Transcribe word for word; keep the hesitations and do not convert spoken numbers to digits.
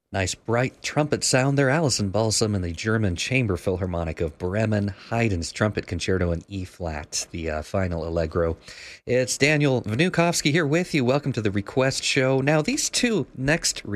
Nice bright trumpet sound there. Alison Balsam and the German Chamber Philharmonic of Bremen. Haydn's Trumpet Concerto in E-flat, the uh, final Allegro. It's Daniel Vnukovsky here with you. Welcome to the Request Show. Now, these two next